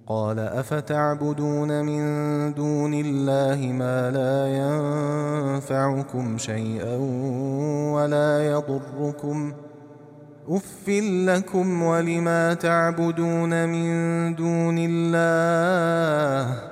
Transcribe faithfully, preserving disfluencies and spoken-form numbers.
قال أفتعبدون من دون الله ما لا ينفعكم شيئا ولا يضركم أف لكم ولما تعبدون من دون الله